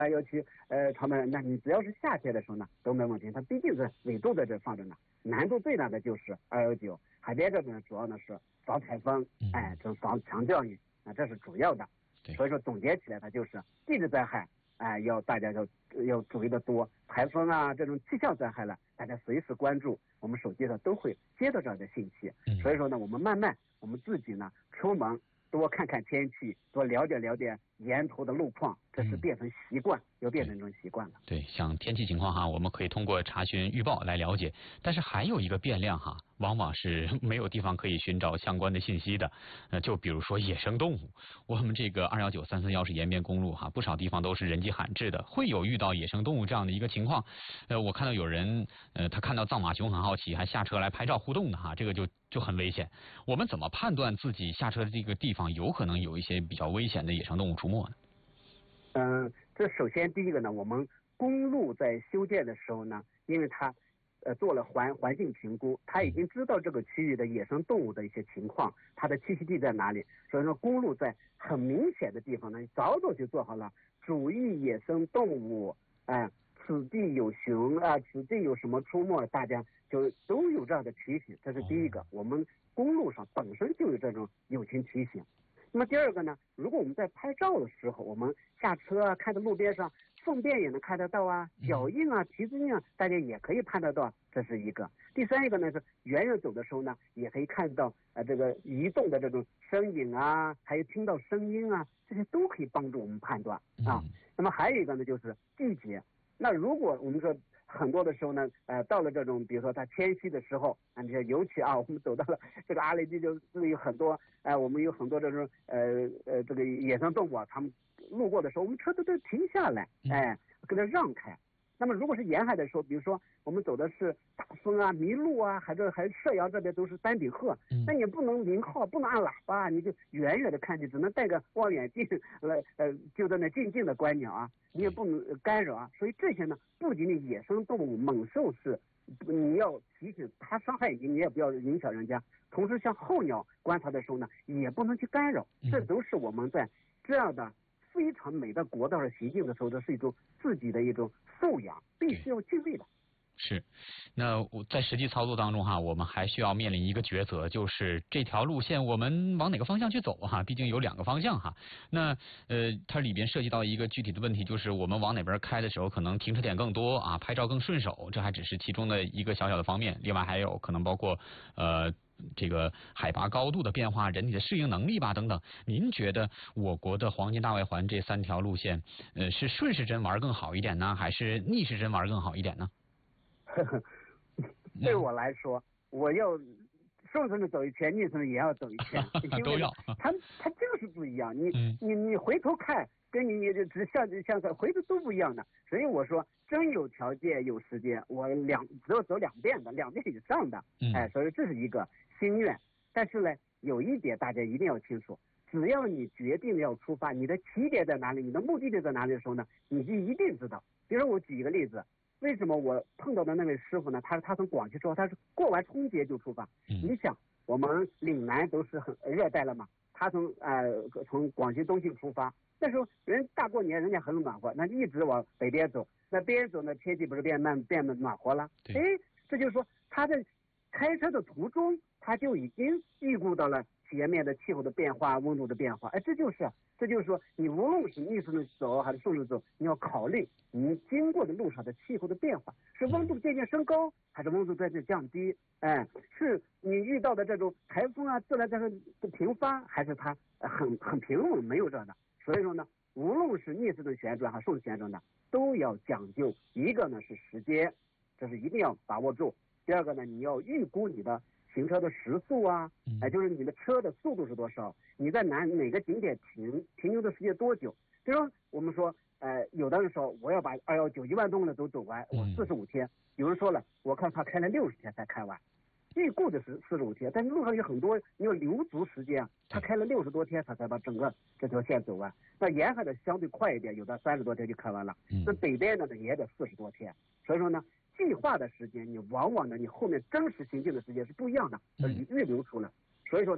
尤其长白山，那你只要是夏天的时候呢都没问题，它毕竟是纬度在这放着呢。难度最大的就是219海边这边主要呢是防台风，这防强降雨，这是主要的。所以说总结起来，它就是地质灾害，要大家要注意的多，台风啊这种气象灾害了，大家随时关注，我们手机上都会接到这样的信息。所以说呢，我们慢慢我们自己呢出门多看看天气，多了解沿途的路况，这是变成习惯，又变成一种习惯了。 对，像天气情况哈，我们可以通过查询预报来了解，但是还有一个变量哈，往往是没有地方可以寻找相关的信息的。就比如说野生动物，我们这个219、341是延边公路哈，不少地方都是人迹罕至的，会有遇到野生动物这样的一个情况。我看到有人他看到藏马熊很好奇，还下车来拍照互动的哈，这个就很危险。我们怎么判断自己下车的这个地方有可能有一些比较危险的野生动物出没呢？ 这首先第一个呢，我们公路在修建的时候呢，因为它做了环境评估，它已经知道这个区域的野生动物的一些情况，它的栖息地在哪里，所以说公路在很明显的地方呢，早就做好了注意野生动物，此地有熊啊，此地有什么出没，大家就都有这样的提醒，这是第一个。我们公路上本身就有这种友情提醒。那么第二个呢，如果我们在拍照的时候，我们下车啊，看到路边上粪便也能看得到啊，脚印啊、蹄子印啊，大家也可以判得到，这是一个。第三一个呢是远远走的时候呢，也可以看到这个移动的这种身影啊，还有听到声音啊，这些都可以帮助我们判断啊。那么还有一个呢就是季节，那如果我们说很多的时候呢，到了这种比如说它迁徙的时候，你看尤其我们走到了这个阿雷地，就有很多我们有很多这种这个野生动物啊，他们路过的时候，我们车都停下来，跟它让开。那么如果是沿海的时候，比如说我们走的是大风啊、麋鹿啊，还射阳这边都是丹顶鹤，那你不能鸣号，不能按喇叭，你就远远的看去，只能带个望远镜来就在那静静的观鸟啊，你也不能干扰啊。所以这些呢，不仅仅野生动物猛兽是你要提醒它伤害你，你也不要影响人家。同时像候鸟观察的时候呢，也不能去干扰，这都是我们在这样的非常美的国道上行进的时候，这是一种自己的一种素养，必须要具备的。 是，那在实际操作当中哈，我们还需要面临一个抉择，就是这条路线我们往哪个方向去走哈？毕竟有2个方向哈。那它里边涉及到一个具体的问题，就是我们往哪边开的时候，可能停车点更多啊，拍照更顺手，这还只是其中的一个小小的方面。另外还有可能包括这个海拔高度的变化、人体的适应能力吧等等。您觉得我国的黄金大外环这3条路线，是顺时针玩更好一点呢，还是逆时针玩更好一点呢？ 对我来说，我要顺时针走一圈，逆时针也要走一圈， 都要。 它就是不一样。你回头看，跟你只相回头都不一样的。所以我说，真有条件有时间，我只有走2遍的，2遍以上的。所以这是一个心愿。但是呢，有一点大家一定要清楚，只要你决定要出发，你的起点在哪里，你的目的地在哪里的时候呢，你就一定知道。比如说我举一个例子。为什么我碰到的那位师傅呢？他从广西说他是过完春节就出发。你想，我们岭南都是很热带了嘛，他从广西东进出发，那时候人大过年，人家很暖和，那一直往北边走，那边走呢天气不是变暖和了？这就是说他在开车的途中，他就已经预估到了前面的气候的变化、温度的变化。这就是说，你无论是逆时针走还是顺时针走，你要考虑你经过的路上的气候的变化，是温度渐渐升高，还是温度渐渐降低？是你遇到的这种台风啊、自然灾害的频发，还是它很平稳没有这样的？所以说呢，无论是逆时针旋转还是顺时针旋转的，都要讲究一个呢是时间，这是一定要把握住；第二个呢，你要预估你的行车的时速啊，就是你的车的速度是多少，你在哪个景点停留的时间多久。比如说我们说有的人说我要把219 1万公里都走完，我45天，有人说了我看他开了60天才开完，预估的是45天，但是路上有很多你要留足时间，他开了60多天才把整个这条线走完。那沿海的相对快一点，有的30多天就开完了，那北边的呢也得40多天。所以说呢，计划的时间你往往呢你后面真实行进的时间是不一样的，预留出了。所以说呢，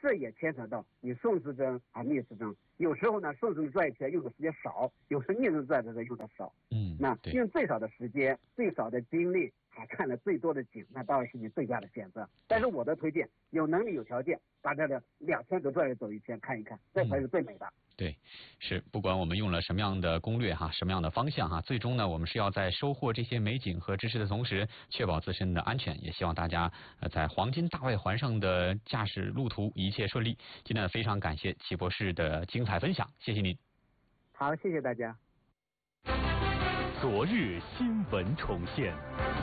这也牵扯到你顺时针还逆时针，有时候呢顺时针拽起来用的时间少，有时逆时针拽的时候用的少。那用最少的时间、最少的精力，还看了最多的景，那当然是你最佳的选择。但是我的推荐，有能力有条件，把这个2000个转走一圈看一看，这才是最美的。 对，是不管我们用了什么样的攻略哈，什么样的方向哈，最终呢，我们是要在收获这些美景和知识的同时，确保自身的安全。也希望大家在黄金大外环上的驾驶路途一切顺利。今天非常感谢齐博士的精彩分享，谢谢您。 好，谢谢大家。 昨日新闻重现，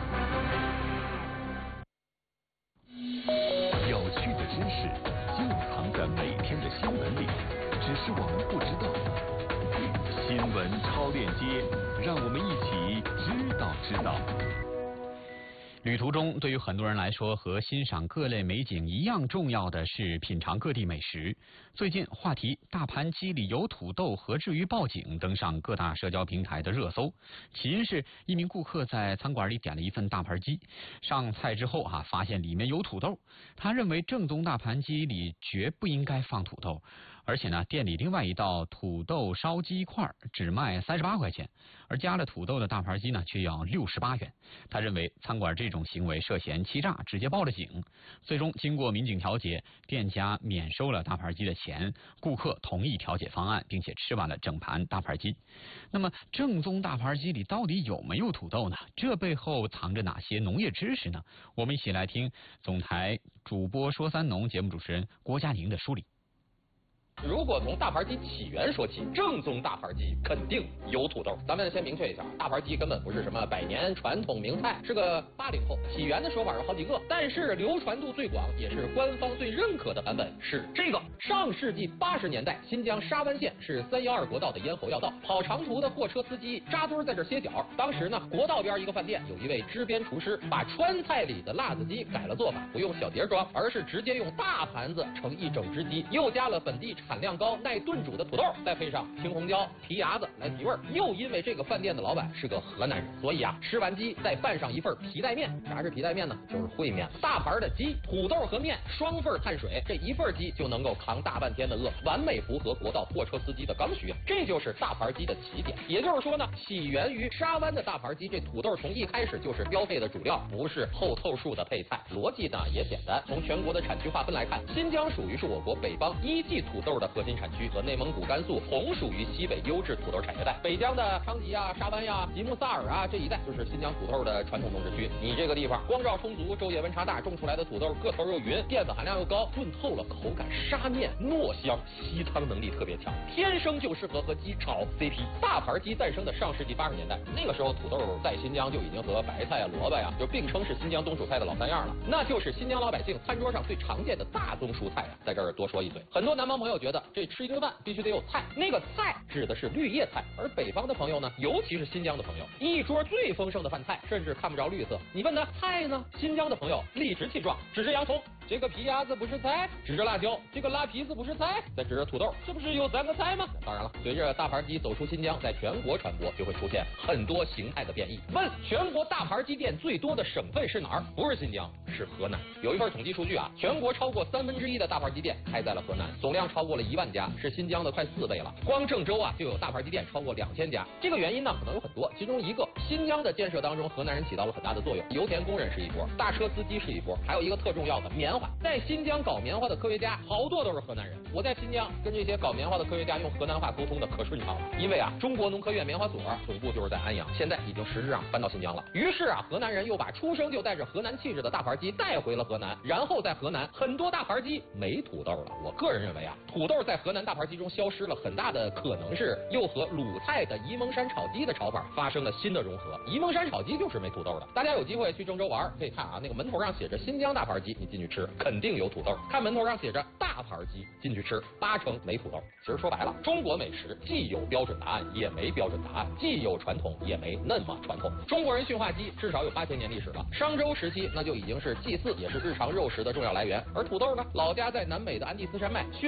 有趣的知识就藏在每天的新闻里，只是我们不知道。新闻超链接，让我们一起知道。 旅途中，对于很多人来说，和欣赏各类美景一样重要的是品尝各地美食。最近，话题“大盘鸡里有土豆，何至于报警”登上各大社交平台的热搜。起因是一名顾客在餐馆里点了一份大盘鸡，上菜之后发现里面有土豆。他认为正宗大盘鸡里绝不应该放土豆，而且呢，店里另外一道土豆烧鸡块只卖38块钱，而加了土豆的大盘鸡呢却要68元。他认为餐馆这种行为涉嫌欺诈，直接报了警。最终经过民警调解，店家免收了大盘鸡的钱，顾客同意调解方案，并且吃完了整盘大盘鸡。那么正宗大盘鸡里到底有没有土豆呢？这背后藏着哪些农业知识呢？我们一起来听总台主播说三农节目主持人郭佳宁的梳理。 如果从大盘鸡起源说起，正宗大盘鸡肯定有土豆。咱们先明确一下，大盘鸡根本不是什么百年传统名菜，是个80后。起源的说法有好几个，但是流传度最广，也是官方最认可的版本是这个。上世纪80年代，新疆沙湾县是312国道的咽喉要道，跑长途的货车司机扎堆在这歇脚。当时呢，国道边一个饭店有一位支边厨师，把川菜里的辣子鸡改了做法，不用小碟装，而是直接用大盘子盛一整只鸡，又加了本地产量高、耐炖煮的土豆，再配上青红椒、皮牙子来提味儿。又因为这个饭店的老板是个河南人，所以吃完鸡再拌上一份皮带面。啥是皮带面呢？就是烩面。大盘的鸡、土豆和面双份碳水，这一份鸡就能够扛大半天的饿，完美符合国道货车司机的刚需。这就是大盘鸡的起点。也就是说呢，起源于沙湾的大盘鸡，这土豆从一开始就是标配的主料，不是后凑数的配菜。逻辑呢也简单，从全国的产区划分来看，新疆属于是我国北方一季土豆的核心产区，和内蒙古、甘肃同属于西北优质土豆产业带。北疆的昌吉啊、沙湾呀、吉木萨尔这一带就是新疆土豆的传统种植区。你这个地方光照充足，昼夜温差大，种出来的土豆个头又匀，淀粉含量又高，炖透了，口感沙面糯香，吸汤能力特别强，天生就适合和鸡炒 CP。大盘鸡诞生的上世纪80年代，那个时候土豆在新疆就已经和白菜萝卜就并称是新疆冬储菜的老三样了，那就是新疆老百姓餐桌上最常见的大宗蔬菜在这儿多说一嘴，很多南方朋友觉得这吃一顿饭必须得有菜，那个菜指的是绿叶菜，而北方的朋友呢，尤其是新疆的朋友，一桌最丰盛的饭菜甚至看不着绿色。你问他菜呢？新疆的朋友理直气壮，指着洋葱，这个皮牙子不是菜；指着辣椒，这个辣皮子不是菜；再指着土豆，这不是有3个菜吗？当然了，随着大盘鸡走出新疆，在全国传播，就会出现很多形态的变异。问全国大盘鸡店最多的省份是哪儿？不是新疆，是河南。有一份统计数据全国超过1/3的大盘鸡店开在了河南，总量超过了1万家，是新疆的快4倍了。光郑州就有大盘鸡店超过2000家。这个原因呢，可能有很多，其中一个，新疆的建设当中，河南人起到了很大的作用。油田工人是一波，大车司机是一波，还有一个特重要的棉花。在新疆搞棉花的科学家好多都是河南人。我在新疆跟这些搞棉花的科学家用河南话沟通的可顺畅了，因为中国农科院棉花所总部就是在安阳，现在已经实质上搬到新疆了。于是河南人又把出生就带着河南气质的大盘鸡带回了河南，然后在河南很多大盘鸡没土豆了。我个人认为土豆在河南大盘鸡中消失了，很大的可能是又和鲁菜的沂蒙山炒鸡的炒法发生了新的融合。沂蒙山炒鸡就是没土豆的。大家有机会去郑州玩，可以看那个门头上写着新疆大盘鸡，你进去吃肯定有土豆。看门头上写着大盘鸡，进去吃80%没土豆。其实说白了，中国美食既有标准答案，也没标准答案；既有传统，也没那么传统。中国人驯化鸡至少有8000年历史了，商周时期那就已经是祭祀也是日常肉食的重要来源。而土豆呢，老家在南美的安第斯山脉，驯化时间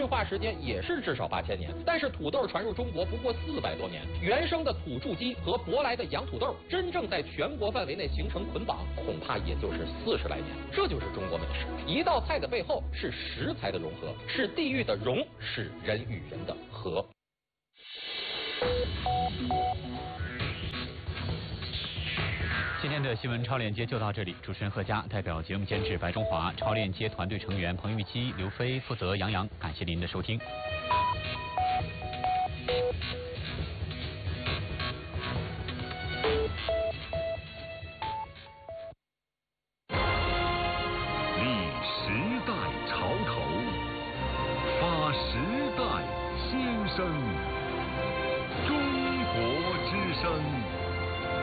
间也是至少8000年，但是土豆传入中国不过400多年，原生的土著鸡和舶来的洋土豆真正在全国范围内形成捆绑，恐怕也就是40来年。这就是中国美食，一道菜的背后是食材的融合，是地域的融，是人与人的和。 今天的新闻超链接就到这里，主持人贺佳，代表节目监制白中华，超链接团队成员彭玉琪、刘飞，负责杨洋，感谢您的收听。 立时代潮头，发时代先声。